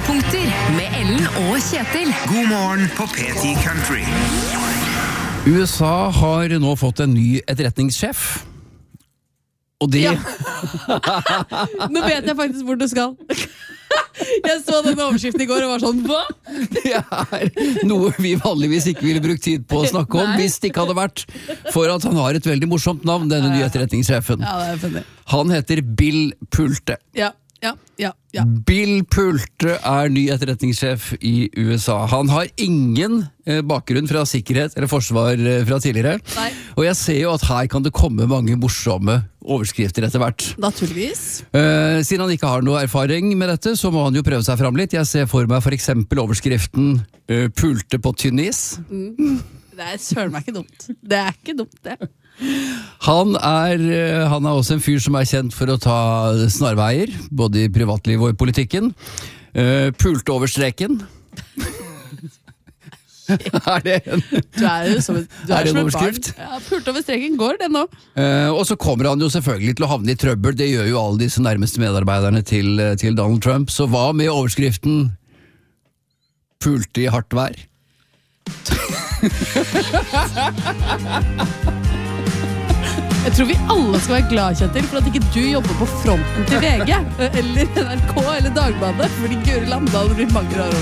Høydepunkter med Ellen og Kjetil. God morgen på P10 Country. USA har nå fått en ny etterretningssjef. Og det... Ja. Nå vet jeg faktisk hvor du skal. Jeg så den overskriften i går og var sånn, hva? Det er noe vi vanligvis ikke ville brukt tid på å snakke om, hvis det ikke hadde vært for at han har et veldig morsomt navn, denne nye etterretningssjefen. Ja, det er funny. Han heter Bill Pulte. Ja. Bill Pulte er ny etterretningssjef i USA. Han har ingen bakgrunn fra sikkerhet eller forsvar fra tidligere. Nei. Og jeg ser jo at her kan det komme mange morsomme overskrifter etter hvert. Naturligvis. Siden han ikke har noe erfaring med dette, så må han jo prøve seg fram litt. Jeg ser for meg for eksempel overskriften Pulte på tynnis. Det er søren meg ikke dumt. Det er ikke dumt, det. Han er også en fyr som er kjent for å ta snarveier, både i privatliv og i politikken. Pulte over streken. Er det en, Du er jo som er det en overskrift? Ja, pulte over streken går det nå. Og så kommer han jo selvfølgelig til å havne i trøbbel. Det gjør jo alle disse nærmeste medarbeiderne til Donald Trump. Så hva med overskriften Pulte i hardt vær? Jeg tror vi alle skal være glad, Kjetil, for at ikke du jobber på fronten til VG, eller NRK, eller Dagbladet, fordi Guri Landal blir mange år over.